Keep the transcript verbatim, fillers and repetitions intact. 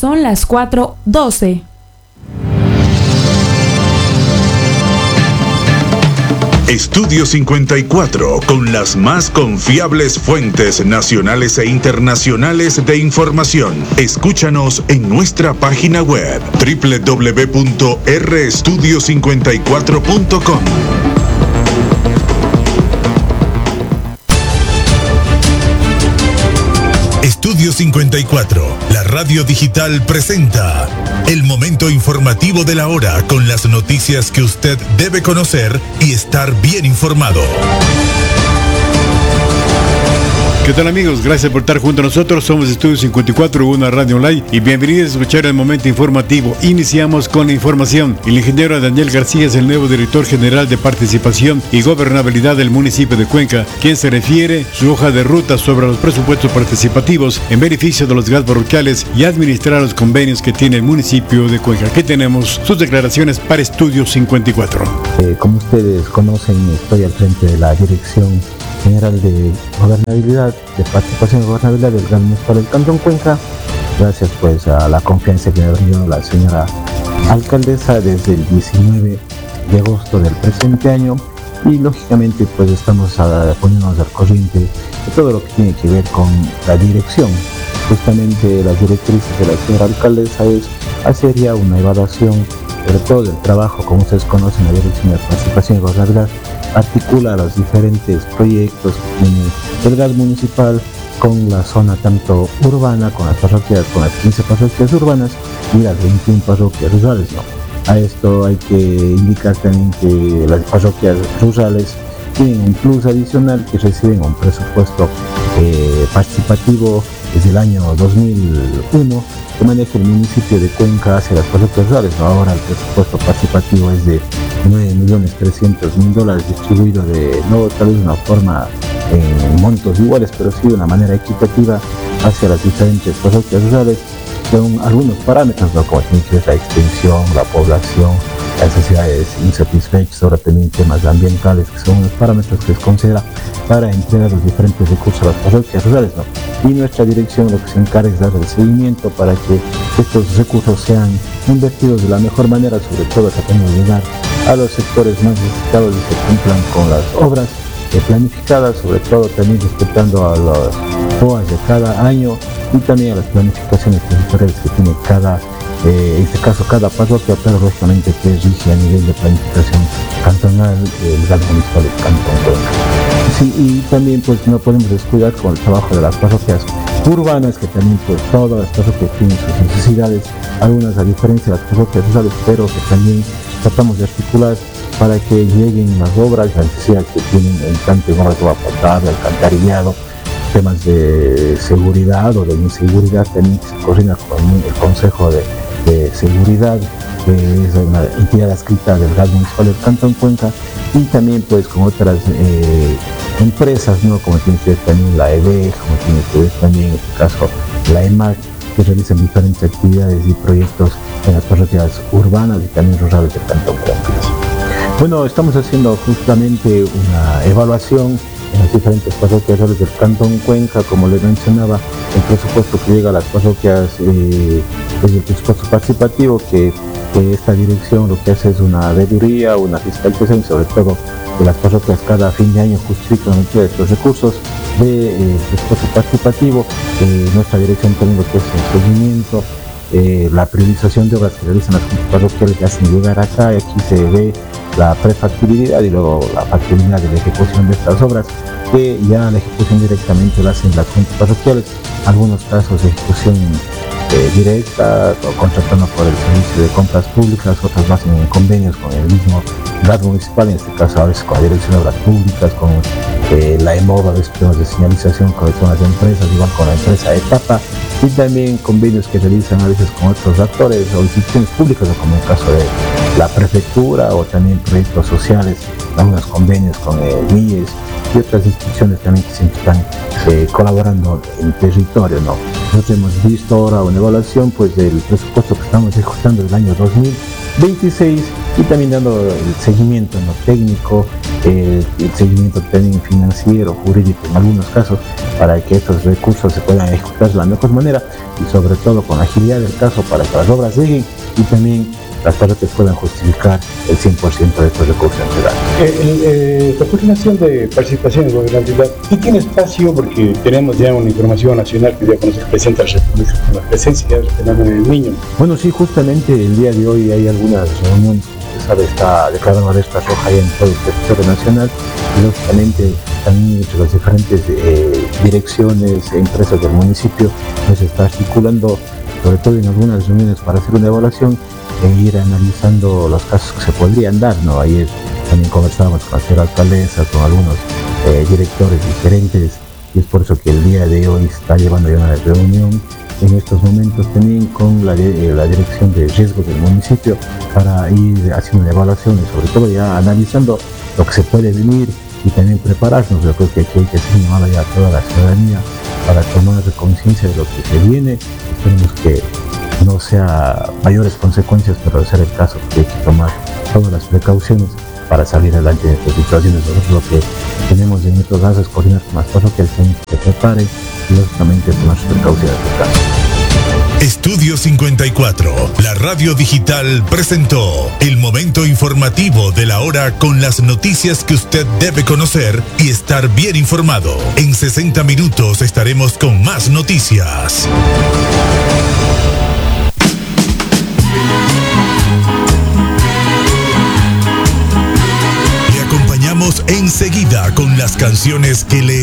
son las cuatro doce. Estudio cincuenta y cuatro, con las más confiables fuentes nacionales e internacionales de información. Escúchanos en nuestra página web doble u doble u doble u punto r estudio cincuenta y cuatro punto com. Estudio cincuenta y cuatro, la radio digital presenta el momento informativo de la hora con las noticias que usted debe conocer y estar bien informado. ¿Qué tal, amigos? Gracias por estar junto a nosotros. Somos Estudio cincuenta y cuatro, una radio online, y bienvenidos a escuchar el momento informativo. Iniciamos con la información. El ingeniero Daniel García es el nuevo director general de participación y gobernabilidad del municipio de Cuenca, quien se refiere su hoja de ruta sobre los presupuestos participativos en beneficio de los gas parroquiales y administrar los convenios que tiene el municipio de Cuenca. Aquí tenemos sus declaraciones para Estudio cincuenta y cuatro. Eh, como ustedes conocen, estoy al frente de la Dirección General de Gobernabilidad, de Participación y Gobernabilidad del Gas Municipal del Cantón Cuenca, gracias pues a la confianza que me ha brindado la señora alcaldesa desde el diecinueve de agosto del presente año, y lógicamente pues estamos a, poniéndonos al corriente de todo lo que tiene que ver con la dirección. Justamente las directrices de la señora alcaldesa es hacer ya una evaluación sobre todo del trabajo. Como ustedes conocen, la Dirección de Participación y Gobernabilidad articula los diferentes proyectos que tiene el gas municipal con la zona tanto urbana, con las parroquias, con las quince parroquias urbanas y las veintiuna parroquias rurales, ¿no? A esto hay que indicar también que las parroquias rurales tienen un plus adicional, que reciben un presupuesto eh, participativo desde el año dos mil uno que maneja el municipio de Cuenca hacia las parroquias rurales, ¿no? Ahora el presupuesto participativo es de nueve millones trescientos mil dólares, distribuido de, no tal vez de una forma en montos iguales, pero sí de una manera equitativa hacia las diferentes parroquias rurales, con algunos parámetros, ¿no? Como tiene que ver la extensión, la población, las necesidades insatisfechas, ahora también temas ambientales, que son unos parámetros que se considera para entregar los diferentes recursos a las parroquias rurales, ¿no? Y nuestra dirección lo que se encarga es dar el seguimiento para que estos recursos sean invertidos de la mejor manera, sobre todo tratando de llegar a los sectores más necesitados y se cumplan con las obras eh, planificadas, sobre todo también respetando a los P O As de cada año y también a las planificaciones territoriales que tiene cada, eh, en este caso cada parroquia, pero lógicamente que rige a nivel de planificación cantonal el gas municipal del Cantón Cuenca. Sí, y también pues no podemos descuidar con el trabajo de las parroquias urbanas, que también pues todas las parroquias tienen sus necesidades, algunas a diferencia de las parroquias rurales, pero que también tratamos de articular para que lleguen las obras, las necesidades que tienen en tanto en obras de agua potable, alcantarillado, temas de seguridad o de inseguridad también, que se coordina con el Consejo de, de Seguridad, que es una entidad adscrita del gas municipal del Cantón Cuenca, y también pues con otras eh, empresas, ¿no? Como tiene que ver también la E D E, como tiene que ver también en este caso la E M A C, que realizan diferentes actividades y proyectos en las parroquias urbanas y también rurales del Cantón Cuenca. Bueno, estamos haciendo justamente una evaluación en las diferentes parroquias rurales del Cantón Cuenca. Como les mencionaba, el presupuesto que llega a las parroquias eh, es el presupuesto participativo, que, que esta dirección lo que hace es una veeduría, una fiscalización, sobre todo de las parroquias cada fin de año justifican la entrega de estos recursos de eh, presupuesto participativo. Eh, nuestra dirección también lo que es el seguimiento, eh, la priorización de obras que realizan las juntas parroquiales que hacen llegar acá, y aquí se ve la prefactibilidad y luego la factibilidad de la ejecución de estas obras, que ya la ejecución directamente la hacen las juntas parroquiales, algunos casos de ejecución eh, directa o contratando por el servicio de compras públicas, otros lo hacen en convenios con el mismo gas municipal, en este caso a veces con la Dirección de Obras Públicas, con eh, la E M O V, a veces temas de señalización con las empresas, igual con la empresa Etapa, y también convenios que realizan a veces con otros actores o instituciones públicas, como en el caso de la prefectura, o también proyectos sociales, algunos convenios con el M I E S y otras instituciones también que siempre están eh, colaborando en territorio, ¿no? Nosotros hemos visto ahora una evaluación pues del presupuesto que estamos ejecutando del año dos mil veintiséis y también dando el seguimiento, ¿no?, técnico eh, el seguimiento también financiero, jurídico en algunos casos, para que estos recursos se puedan ejecutar de la mejor manera y sobre todo con la agilidad del caso para que las obras lleguen y también las partes puedan justificar el cien por ciento de estos recursos entregados. Eh, eh, la coordinación de participación en gobernabilidad, ¿y tiene espacio? Porque tenemos ya una información nacional que ya conoce el presidente de la República con la presencia del fenómeno del Niño. Bueno, sí, justamente el día de hoy hay algunas reuniones, como usted sabe, está declarando alerta roja en todo el territorio nacional y lógicamente también entre las diferentes eh, direcciones e empresas del municipio pues se está articulando, sobre todo en algunas reuniones para hacer una evaluación e ir analizando los casos que se podrían dar, ¿no? Ayer también conversábamos con la señora alcaldesa, con algunos eh, directores y gerentes, y es por eso que el día de hoy está llevando ya una reunión en estos momentos también con la, de, la dirección de riesgos del municipio para ir haciendo una evaluación y sobre todo ya analizando lo que se puede venir y también prepararnos. Yo creo que aquí hay que hacer llamada ya a toda la ciudadanía para tomar conciencia de lo que se viene. Esperemos que no sea mayores consecuencias, pero de ser el caso que hay que tomar todas las precauciones para salir adelante de estas situaciones. Nosotros lo que tenemos en nuestros casos es coordinar con las parroquias que se preparen y lógicamente tomar sus precauciones en el caso. Estudio cincuenta y cuatro, la radio digital presentó el momento informativo de la hora con las noticias que usted debe conocer y estar bien informado. En sesenta minutos estaremos con más noticias. Le acompañamos enseguida con las canciones que le